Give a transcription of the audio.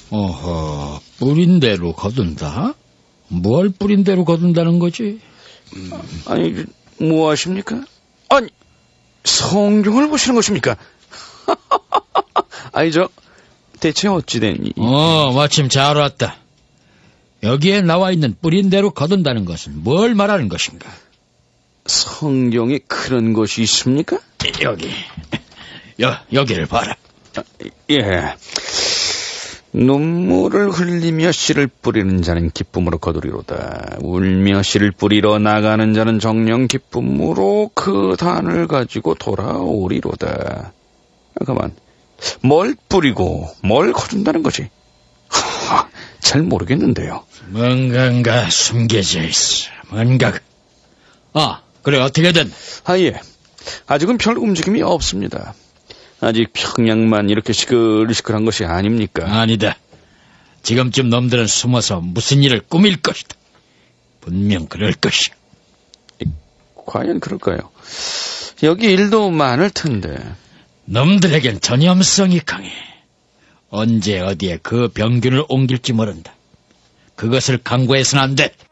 어허, 뿌린 대로 거둔다? 뭘 뿌린 대로 거둔다는 거지? 아니, 뭐 하십니까? 아니, 성경을 보시는 것입니까? 아니, 대체 어찌된 마침 잘 왔다. 여기에 나와 있는 뿌린 대로 거둔다는 것은 뭘 말하는 것인가? 성경에 그런 것이 있습니까? 여기를 봐라. 예. 눈물을 흘리며 씨를 뿌리는 자는 기쁨으로 거두리로다. 울며 씨를 뿌리러 나가는 자는 정령 기쁨으로 그 단을 가지고 돌아오리로다. 가만, 뭘 뿌리고 뭘 거둔다는 거지? 잘 모르겠는데요. 뭔가가 숨겨져 있어. 뭔가가. 그래, 어떻게 된? 예. 아직은 별 움직임이 없습니다. 아직 평양만 이렇게 시끌시끌한 것이 아닙니까? 아니다. 지금쯤 놈들은 숨어서 무슨 일을 꾸밀 것이다. 분명 그럴 것이야. 과연 그럴까요? 여기 일도 많을 텐데. 놈들에겐 전염성이 강해. 언제 어디에 그 병균을 옮길지 모른다. 그것을 강구해서는 안 돼.